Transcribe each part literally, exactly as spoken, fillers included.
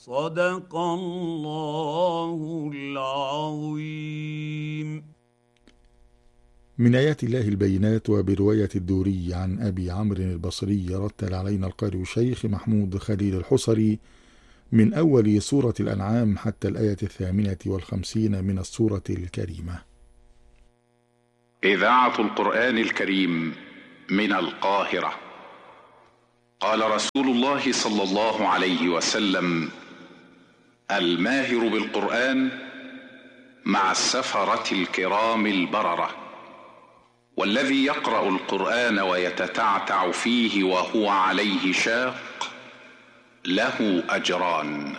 صدق الله العظيم. من آيات الله البينات. وبرواية الدوري عن أبي عمرو البصري رتل علينا القارئ الشيخ محمود خليل الحصري من أول سورة الأنعام حتى الآية الثامنة والخمسين من السورة الكريمة. إذاعة القرآن الكريم من القاهرة. قال رسول الله صلى الله عليه وسلم: الماهر بالقرآن مع السفرة الكرام البررة، والذي يقرأ القرآن ويتتعتع فيه وهو عليه شاق له أجران.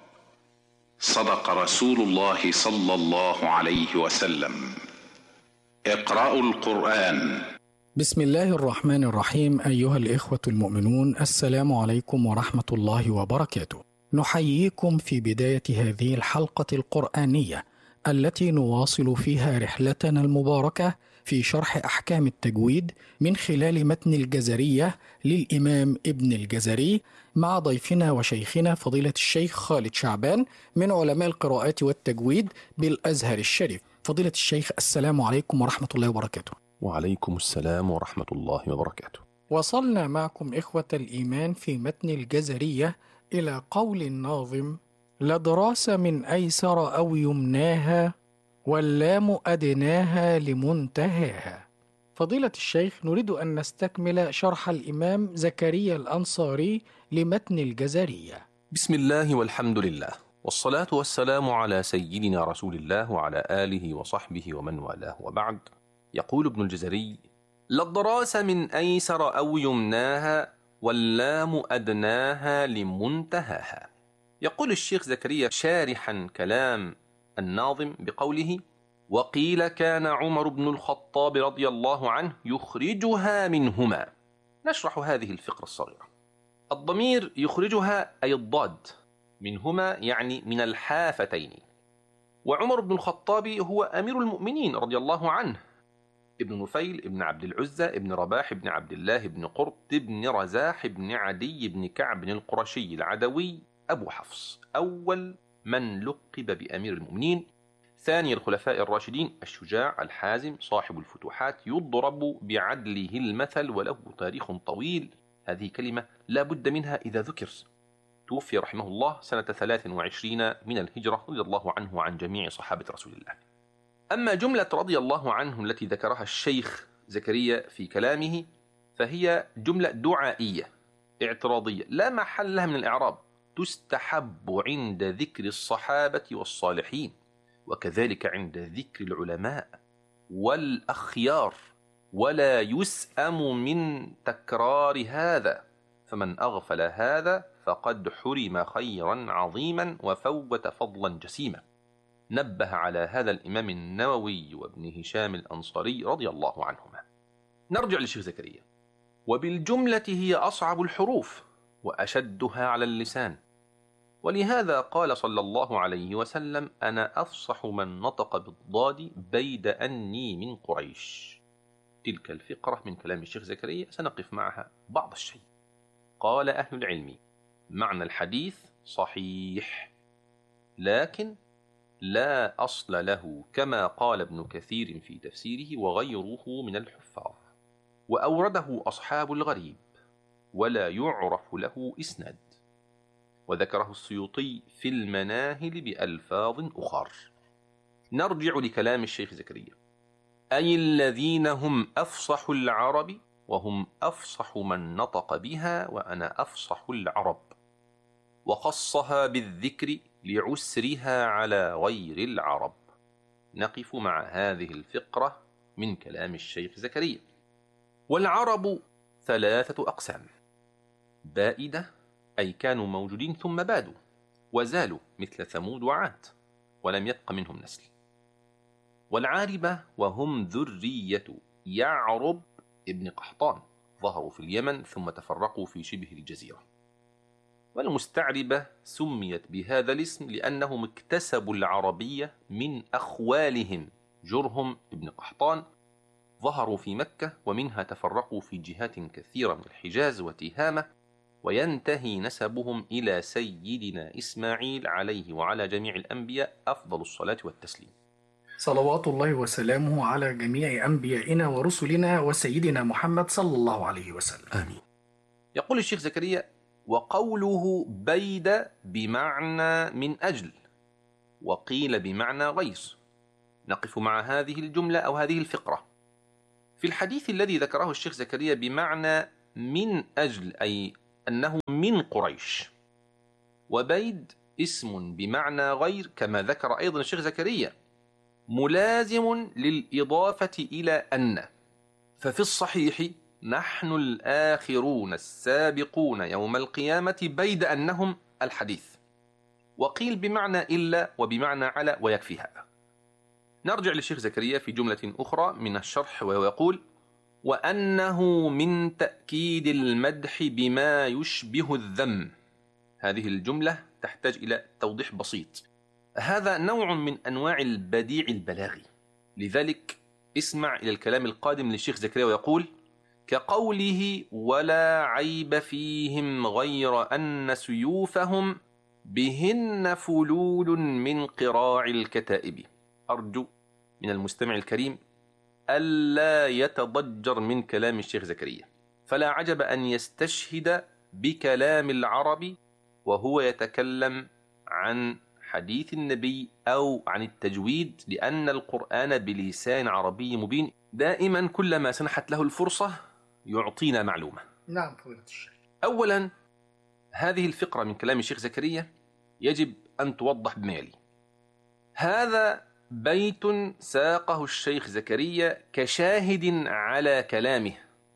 صدق رسول الله صلى الله عليه وسلم. اقرأوا القرآن. بسم الله الرحمن الرحيم. أيها الإخوة المؤمنون، السلام عليكم ورحمة الله وبركاته. نحييكم في بداية هذه الحلقة القرآنية التي نواصل فيها رحلتنا المباركة في شرح أحكام التجويد من خلال متن الجزرية للإمام ابن الجزري مع ضيفنا وشيخنا فضيلة الشيخ خالد شعبان من علماء القراءات والتجويد بالأزهر الشريف. فضيلة الشيخ، السلام عليكم ورحمة الله وبركاته. وعليكم السلام ورحمة الله وبركاته. وصلنا معكم إخوة الإيمان في متن الجزرية إلى قول الناظم: لدراسة من أيسر أو يمناها واللام أدناها لمنتهاها. فضيلة الشيخ، نريد أن نستكمل شرح الإمام زكريا الأنصاري لمتن الجزرية. بسم الله والحمد لله، والصلاة والسلام على سيدنا رسول الله وعلى آله وصحبه ومن والاه، وبعد. يقول ابن الجزري: للدراسة من أيسر أو يمناها واللام أدناها لمنتهاها. يقول الشيخ زكريا شارحا كلام الناظم بقوله: وقيل كان عمر بن الخطاب رضي الله عنه يخرجها منهما. نشرح هذه الفقرة الصغيرة. الضمير يخرجها أي الضاد، منهما يعني من الحافتين. وعمر بن الخطاب هو أمير المؤمنين رضي الله عنه، ابن نفيل ابن عبد العزة ابن رباح ابن عبد الله ابن قرط ابن رزاح ابن عدي ابن كعب القرشي العدوي أبو حفص، أول من لقب بأمير المؤمنين، ثاني الخلفاء الراشدين، الشجاع الحازم صاحب الفتوحات، يضرب بعدله المثل وله تاريخ طويل. هذه كلمة لا بد منها إذا ذكر. توفي رحمه الله سنة ثلاث وعشرين من الهجرة، رضي الله عنه وعن جميع صحابة رسول الله. أما جملة رضي الله عنه التي ذكرها الشيخ زكريا في كلامه فهي جملة دعائية اعتراضية لا محل لها من الإعراب، تستحب عند ذكر الصحابة والصالحين، وكذلك عند ذكر العلماء والأخيار، ولا يسأم من تكرار هذا، فمن أغفل هذا فقد حرم خيرا عظيما وفوت فضلا جسيما. نبه على هذا الإمام النووي وابن هشام الأنصاري رضي الله عنهما. نرجع للشيخ زكريا. وبالجملة هي أصعب الحروف وأشدها على اللسان، ولهذا قال صلى الله عليه وسلم: أنا أفصح من نطق بالضاد بيد أني من قريش. تلك الفقرة من كلام الشيخ زكريا سنقف معها بعض الشيء. قال أهل العلم: معنى الحديث صحيح، لكن لا أصل له، كما قال ابن كثير في تفسيره وغيره من الحفاظ، وأورده أصحاب الغريب، ولا يعرف له إسناد، وذكره السيوطي في المناهل بألفاظ أخر. نرجع لكلام الشيخ زكريا: أي الذين هم أفصح العرب، وهم أفصح من نطق بها، وأنا أفصح العرب. وخصها بالذكر لعسرها على غير العرب. نقف مع هذه الفقرة من كلام الشيخ زكريا. والعرب ثلاثة أقسام: بائدة أي كانوا موجودين ثم بادوا وزالوا مثل ثمود وعاد ولم يبق منهم نسل، والعاربة وهم ذرية يعرب ابن قحطان، ظهروا في اليمن ثم تفرقوا في شبه الجزيرة. والمستعربة سميت بهذا الاسم لأنهم اكتسبوا العربية من أخوالهم جرهم ابن قحطان، ظهروا في مكة ومنها تفرقوا في جهات كثيرة من الحجاز وتهامة وينتهي نسبهم إلى سيدنا إسماعيل عليه وعلى جميع الأنبياء أفضل الصلاة والتسليم. صلوات الله وسلامه على جميع أنبيائنا ورسلنا وسيدنا محمد صلى الله عليه وسلم. آمين. يقول الشيخ زكريا: وقوله بيد بمعنى من أجل، وقيل بمعنى غير. نقف مع هذه الجملة أو هذه الفقرة. في الحديث الذي ذكره الشيخ زكريا بمعنى من أجل، أي أنه من قريش، وبيد اسم بمعنى غير كما ذكر أيضا الشيخ زكريا، ملازم للإضافة إلى أن. ففي الصحيح: نحن الآخرون السابقون يوم القيامة بيد أنهم الحديث. وقيل بمعنى إلا وبمعنى على، ويكفي هذا. نرجع للشيخ زكريا في جملة أخرى من الشرح وهو يقول: وأنه من تأكيد المدح بما يشبه الذم. هذه الجملة تحتاج إلى توضيح بسيط. هذا نوع من أنواع البديع البلاغي، لذلك اسمع إلى الكلام القادم للشيخ زكريا ويقول: كقوله: ولا عيب فيهم غير أن سيوفهم بهن فلول من قراع الكتائب. أرجو من المستمع الكريم ألا يتضجر من كلام الشيخ زكريا، فلا عجب أن يستشهد بكلام العرب وهو يتكلم عن حديث النبي أو عن التجويد، لأن القرآن بلسان عربي مبين. دائما كلما سنحت له الفرصة يعطينا معلومة. نعم فضيلة الشيخ. أولا، هذه الفقرة من كلام الشيخ زكريا يجب أن توضح بما يلي. هذا بيت ساقه الشيخ زكريا كشاهد على كلامه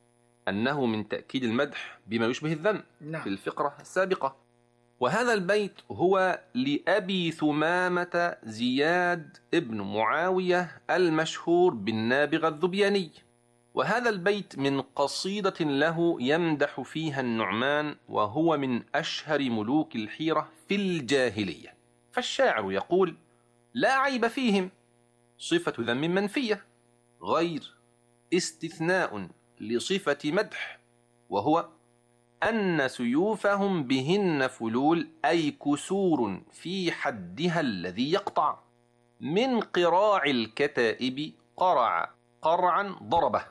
أنه من تأكيد المدح بما يشبه الذم. نعم. في الفقرة السابقة. وهذا البيت هو لأبي ثمامة زياد ابن معاوية المشهور بالنابغة الذبياني. وهذا البيت من قصيدة له يمدح فيها النعمان، وهو من أشهر ملوك الحيرة في الجاهلية. فالشاعر يقول: لا عيب فيهم، صفة ذم منفية، غير استثناء لصفة مدح، وهو أن سيوفهم بهن فلول، أي كسور في حدها الذي يقطع، من قراع الكتائب، قرع قرعا ضربه،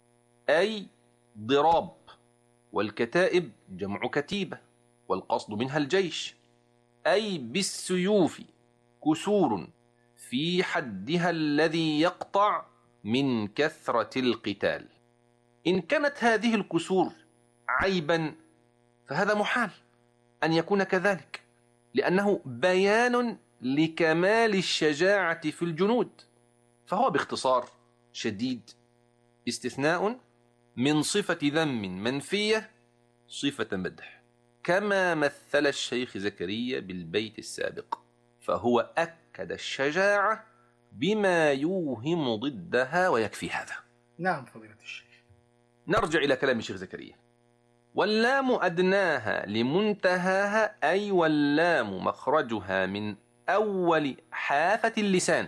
أي ضراب، والكتائب جمع كتيبة، والقصد منها الجيش، أي بالسيوف كسور في حدها الذي يقطع من كثرة القتال. إن كانت هذه الكسور عيبا فهذا محال أن يكون كذلك، لأنه بيان لكمال الشجاعة في الجنود، فهو باختصار شديد استثناء من صفة ذم منفية صفة مدح، كما مثل الشيخ زكريا بالبيت السابق، فهو أكد الشجاعة بما يوهم ضدها، ويكفي هذا. نعم فضيلة الشيخ. نرجع إلى كلام الشيخ زكريا: واللام أدناها لمنتهاها، أي واللام مخرجها من أول حافة اللسان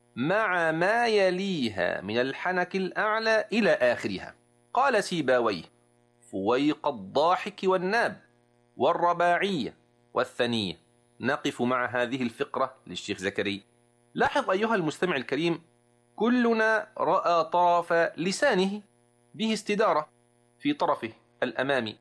مع ما يليها من الحنك الأعلى إلى آخرها. قال سيباويه: فويق الضاحك والناب والرباعية والثنية. نقف مع هذه الفقرة للشيخ زكريا. لاحظ أيها المستمع الكريم، كلنا رأى طرف لسانه به استدارة في طرفه الأمامي،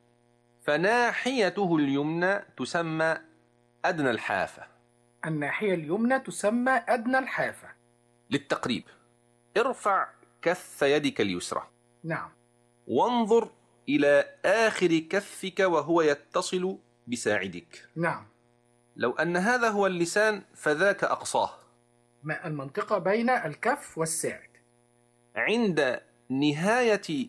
فناحيته اليمنى تسمى أدنى الحافة. الناحية اليمنى تسمى أدنى الحافة. للتقريب، ارفع كف يدك اليسرى. نعم. وانظر إلى آخر كفك وهو يتصل بساعدك. نعم. لو أن هذا هو اللسان فذاك أقصاه، ما المنطقة بين الكف والساعد. عند نهاية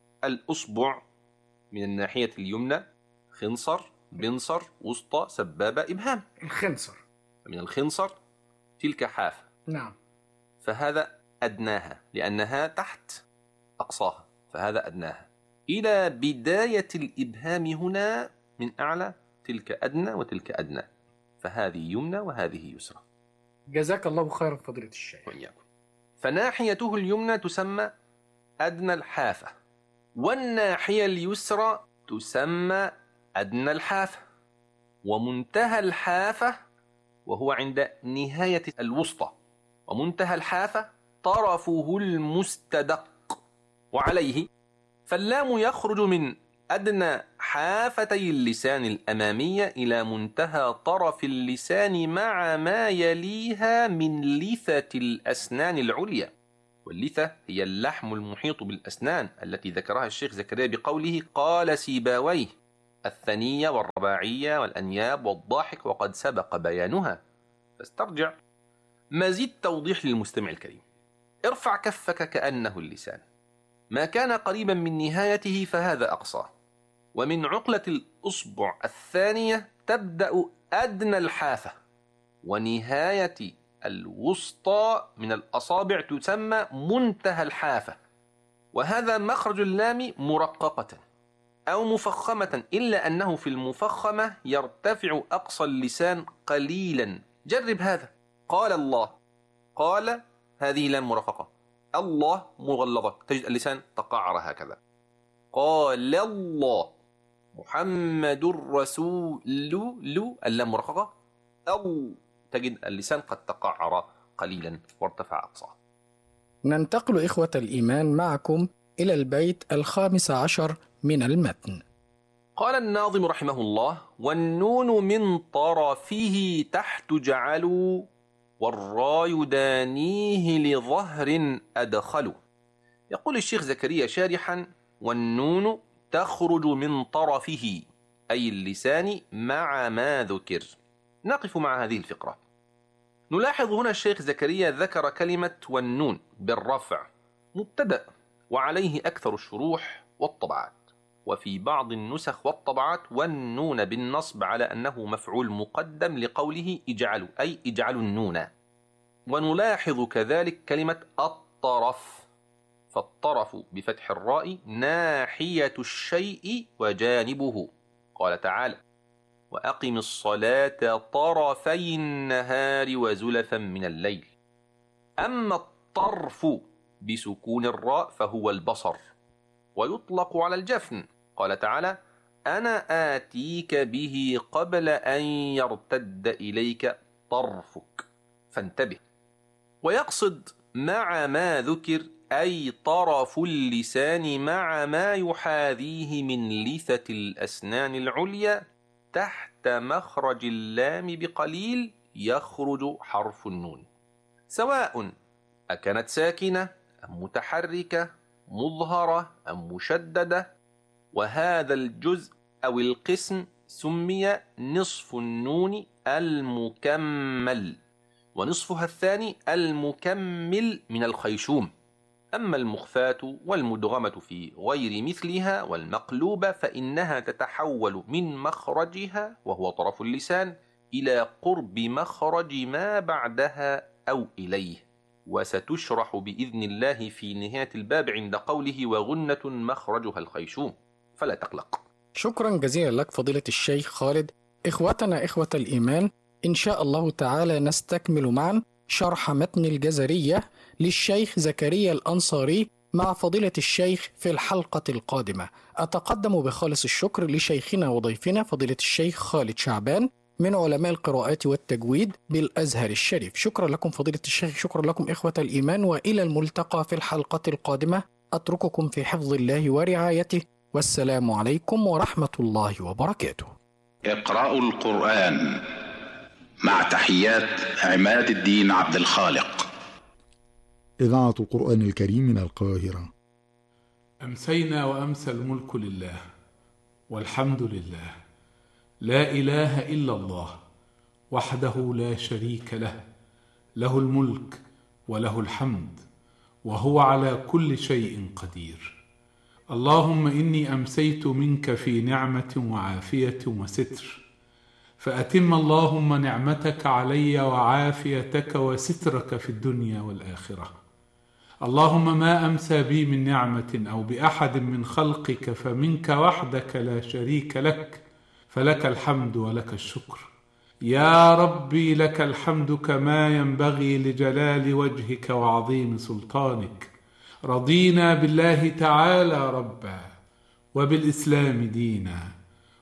الأصبع من الناحية اليمنى خنصر، بنصر، وسطى، سبابة، إبهام. الخنصر. من الخنصر تلك حافة. نعم. فهذا أدناها لأنها تحت أقصاها، فهذا أدناها. إلى بداية الإبهام هنا من أعلى، تلك أدنى وتلك أدنى، فهذه يمنى وهذه يسرى. جزاك الله خيرا فضيلة الشيخ. وإياكم. فناحيته اليمنى تسمى أدنى الحافة، والناحية اليسرى تسمى أدنى الحافة، ومنتهى الحافة وهو عند نهاية الوسطى، ومنتهى الحافة طرفه المستدق. وعليه فاللام يخرج من أدنى حافتي اللسان الأمامية إلى منتهى طرف اللسان مع ما يليها من لثة الأسنان العليا. واللثة هي اللحم المحيط بالأسنان التي ذكرها الشيخ زكريا بقوله قال سيباويه: الثنية والرباعية والأنياب والضاحك وقد سبق بيانها. فاسترجع. مزيد توضيح للمستمع الكريم: ارفع كفك كأنه اللسان، ما كان قريبا من نهايته فهذا أقصاه، ومن عقلة الأصبع الثانية تبدأ أدنى الحافة، ونهاية الوسطى من الأصابع تسمى منتهى الحافة. وهذا مخرج اللام مرققة أو مفخمة، إلا أنه في المفخمة يرتفع أقصى اللسان قليلا. جرب هذا: قال الله، قال هذه لام مرققة، الله مغلظة، تجد اللسان تقعر هكذا. قال الله، محمد رسول لو اللام مرققة، أو تجد اللسان قد تقعر قليلا وارتفع أقصاه. ننتقل إخوة الإيمان معكم إلى البيت الخامس عشر من المتن. قال الناظم رحمه الله: والنون من طرفه تحت جعلوا، والراء يدانيه لظهر أدخلوا. يقول الشيخ زكريا شارحا: والنون تخرج من طرفه أي اللسان مع ما ذكر. نقف مع هذه الفقرة. نلاحظ هنا الشيخ زكريا ذكر كلمة والنون بالرفع مبتدأ، وعليه أكثر الشروح والطبعات، وفي بعض النسخ والطبعات والنون بالنصب على أنه مفعول مقدم لقوله اجعلوا، أي اجعلوا النون. ونلاحظ كذلك كلمة الطرف، فالطرف بفتح الراء ناحية الشيء وجانبه. قال تعالى: وأقم الصلاة طرفي النهار وزلفا من الليل. أما الطرف بسكون الراء فهو البصر، ويطلق على الجفن. قال تعالى: أنا آتيك به قبل أن يرتد إليك طرفك، فانتبه. ويقصد مع ما ذكر أي طرف اللسان مع ما يحاذيه من لثة الأسنان العليا تحت مخرج اللام بقليل يخرج حرف النون، سواء أكانت ساكنة أم متحركة، مظهرة أم مشددة. وهذا الجزء أو القسم سمي نصف النون المكمل، ونصفها الثاني المكمل من الخيشوم. أما المخفاة والمدغمة في غير مثلها والمقلوبة فإنها تتحول من مخرجها وهو طرف اللسان إلى قرب مخرج ما بعدها أو إليه، وستشرح بإذن الله في نهاية الباب عند قوله وغنة مخرجها الخيشوم، فلا تقلق. شكرا جزيلا لك فضيلة الشيخ خالد. إخوتنا إخوة الإيمان، إن شاء الله تعالى نستكمل معا شرح متن الجزرية للشيخ زكريا الأنصاري مع فضيلة الشيخ في الحلقة القادمة. أتقدم بخالص الشكر لشيخنا وضيفنا فضيلة الشيخ خالد شعبان من علماء القراءات والتجويد بالأزهر الشريف. شكرا لكم فضيلة الشيخ، شكرا لكم إخوة الإيمان، وإلى الملتقى في الحلقة القادمة. أترككم في حفظ الله ورعايته، والسلام عليكم ورحمة الله وبركاته. اقرأوا القرآن مع تحيات عماد الدين عبد الخالق. إذاعة القرآن الكريم من القاهرة. أمسينا وأمسى الملك لله، والحمد لله، لا إله إلا الله وحده لا شريك له، له الملك وله الحمد وهو على كل شيء قدير. اللهم إني أمسيت منك في نعمة وعافية وستر، فأتم اللهم نعمتك علي وعافيتك وسترك في الدنيا والآخرة. اللهم ما أمسى بي من نعمة أو بأحد من خلقك فمنك وحدك لا شريك لك، فلك الحمد ولك الشكر. يا ربي لك الحمد كما ينبغي لجلال وجهك وعظيم سلطانك. رضينا بالله تعالى ربا، وبالإسلام دينا،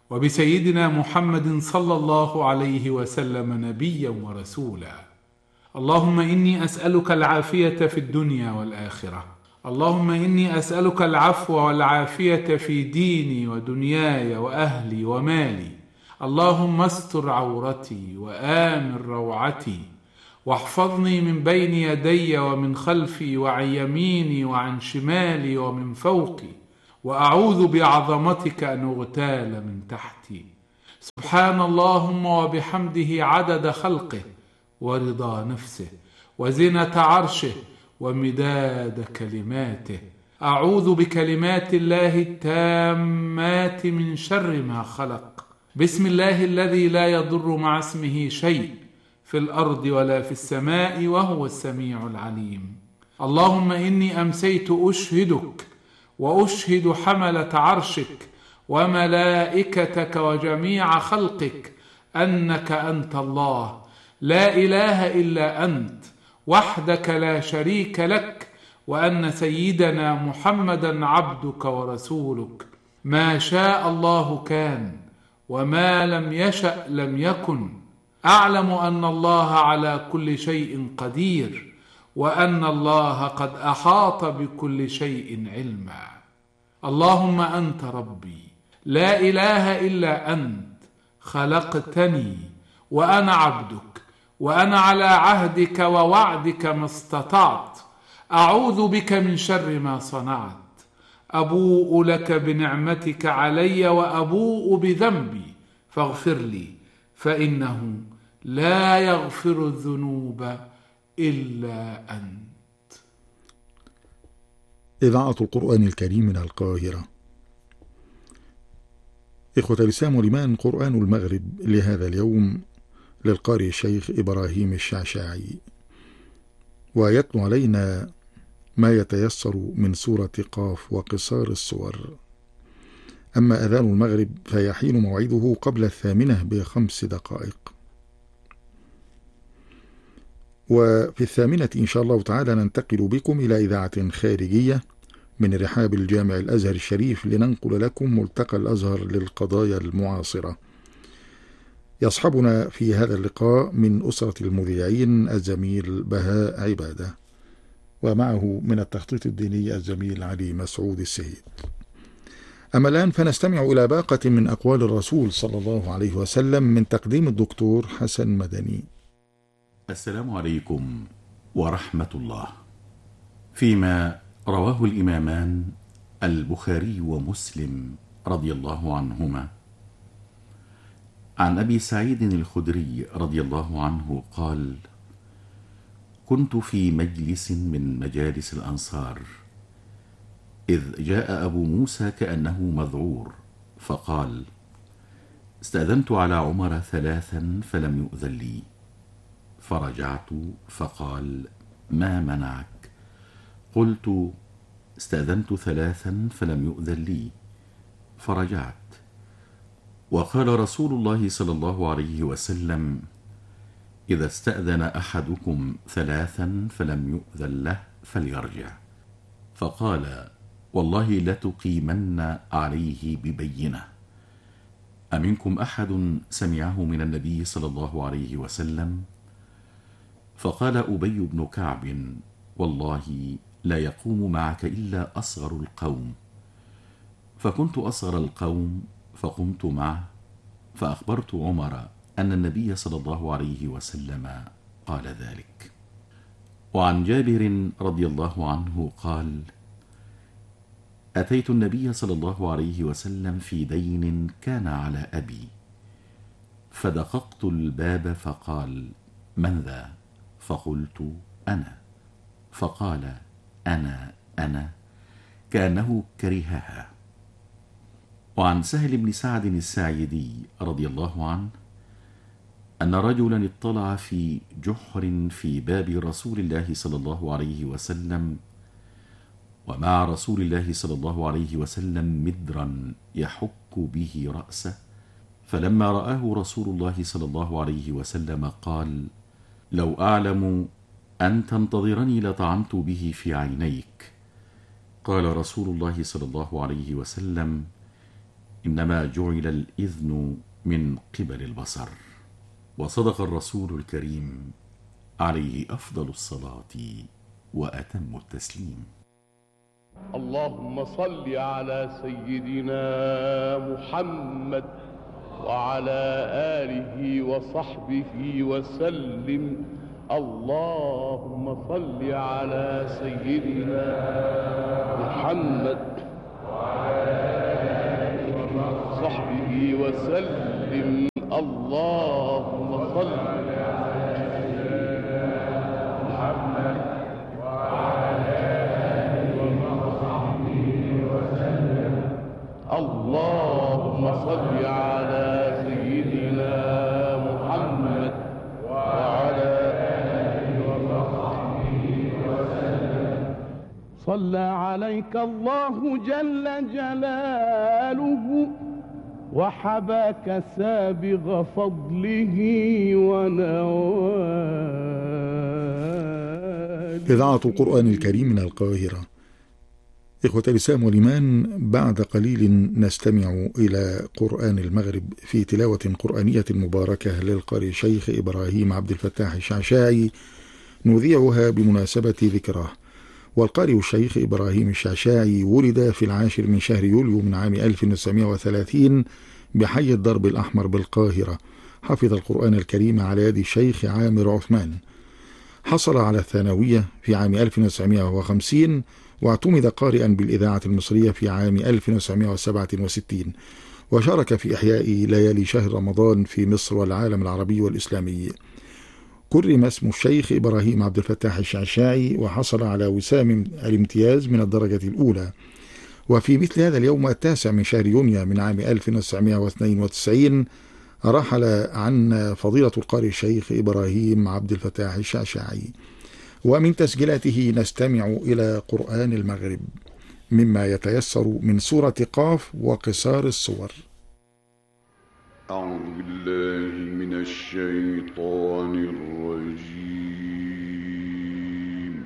وبسيدنا محمد صلى الله عليه وسلم نبيا ورسولا. اللهم إني أسألك العافية في الدنيا والآخرة. اللهم إني أسألك العفو والعافية في ديني ودنياي وأهلي ومالي. اللهم استر عورتي وآمن روعتي، واحفظني من بين يدي ومن خلفي وعن يميني وعن شمالي ومن فوقي، وأعوذ بعظمتك أن أغتال من تحتي. سبحان اللهم وبحمده عدد خلقه ورضا نفسه وزنة عرشه ومداد كلماته. أعوذ بكلمات الله التامات من شر ما خلق. بسم الله الذي لا يضر مع اسمه شيء في الأرض ولا في السماء وهو السميع العليم. اللهم إني أمسيت أشهدك وأشهد حملة عرشك وملائكتك وجميع خلقك أنك أنت الله لا إله إلا أنت وحدك لا شريك لك، وأن سيدنا محمدا عبدك ورسولك. ما شاء الله كان وما لم يشأ لم يكن. أعلم أن الله على كل شيء قدير، وأن الله قد أحاط بكل شيء علما. اللهم أنت ربي لا إله إلا أنت، خلقتني وأنا عبدك، وأنا على عهدك ووعدك ما استطعت. أعوذ بك من شر ما صنعت. أبوء لك بنعمتك علي وأبوء بذنبي فاغفر لي، فإنه لا يغفر الذنوب إلا أنت. إذاعة القرآن الكريم من القاهرة. إخوة الإسلام والإيمان، قرآن المغرب لهذا اليوم للقارئ الشيخ إبراهيم الشعشاعي، ويتلو علينا ما يتيسر من سورة قاف وقصار السور. أما أذان المغرب فيحين موعده قبل الثامنة بخمس دقائق، وفي الثامنة إن شاء الله تعالى ننتقل بكم إلى إذاعة خارجية من رحاب الجامع الأزهر الشريف لننقل لكم ملتقى الأزهر للقضايا المعاصرة. يصحبنا في هذا اللقاء من أسرة المذيعين الزميل بهاء عبادة، ومعه من التخطيط الديني الزميل علي مسعود السيد. أما الآن فنستمع إلى باقة من أقوال الرسول صلى الله عليه وسلم من تقديم الدكتور حسن مدني. السلام عليكم ورحمة الله. فيما رواه الإمامان البخاري ومسلم رضي الله عنهما عن أبي سعيد الخدري رضي الله عنه قال: كنت في مجلس من مجالس الأنصار إذ جاء أبو موسى كأنه مذعور فقال: استأذنت على عمر ثلاثا فلم يؤذن لي، فرجعت فقال: ما منعك؟ قلت: استأذنت ثلاثا فلم يؤذن لي، فرجعت. وقال رسول الله صلى الله عليه وسلم: إذا استأذن أحدكم ثلاثا فلم يؤذن له فليرجع. فقال: والله لتقيمن عليه ببينة. أمنكم أحد سمعه من النبي صلى الله عليه وسلم؟ فقال أبي بن كعب: والله لا يقوم معك إلا أصغر القوم. فكنت أصغر القوم فقمت معه، فأخبرت عمر أن النبي صلى الله عليه وسلم قال ذلك. وعن جابر رضي الله عنه قال: أتيت النبي صلى الله عليه وسلم في دين كان على أبي، فدققت الباب فقال: من ذا؟ فقلت: أنا. فقال: أنا أنا كأنه كرهها. وعن سهل بن سعد الساعدي رضي الله عنه أن رجلا اطلع في جحر في باب رسول الله صلى الله عليه وسلم، ومع رسول الله صلى الله عليه وسلم مدرا يحك به رأسه، فلما رآه رسول الله صلى الله عليه وسلم قال: لو أعلم أن تنتظرني لطعنت به في عينيك. قال رسول الله صلى الله عليه وسلم: إنما جعل الإذن من قبل البصر. وصدق الرسول الكريم عليه أفضل الصلاة وأتم التسليم. اللهم صل على سيدنا محمد وعلى آله وصحبه وسلم. اللهم صل على سيدنا محمد وعلى آله وصحبه وسلم. اللهم صل على سيدنا محمد وعلى آله وصحبه وسلم. اللهم صل على سيدنا محمد وعلى آله وصحبه وسلم. صلى عليك الله جل جلاله وحباك سابغ فضله ونواله. إذاعة القرآن الكريم من القاهرة. إخوة الإسلام والإيمان، بعد قليل نستمع إلى قرآن المغرب في تلاوة قرآنية مباركة للقارئ الشيخ إبراهيم عبد الفتاح الشعشاعي نذيعها بمناسبة ذكراه. والقارئ الشيخ إبراهيم الشعشاعي ولد في العاشر من شهر يوليو من عام ألف وتسعمائة وثلاثين بحي الدرب الأحمر بالقاهرة. حفظ القرآن الكريم على يد الشيخ عامر عثمان. حصل على الثانوية في عام ألف وتسعمائة وخمسين، واعتمد قارئا بالإذاعة المصرية في عام ألف وتسعمائة وسبعة وستين، وشارك في إحياء ليالي شهر رمضان في مصر والعالم العربي والإسلامي. كرم اسم الشيخ إبراهيم عبد الفتاح الشعشاعي وحصل على وسام الامتياز من الدرجة الأولى. وفي مثل هذا اليوم التاسع من شهر يونيو من عام ألف وتسعمائة واثنين وتسعين رحل عن فضيلة القارئ الشيخ إبراهيم عبد الفتاح الشعشاعي. ومن تسجيلاته نستمع إلى قرآن المغرب مما يتيسر من سورة قاف وقصار الصور. أعوذ بالله من الشيطان الرجيم.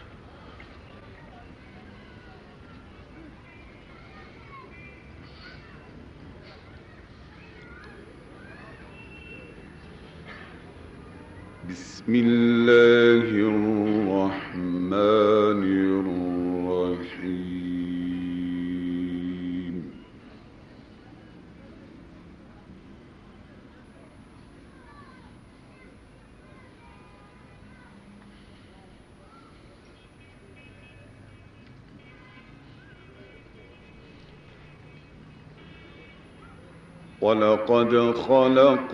بسم الله الرحمن الرحيم. ولقد خلق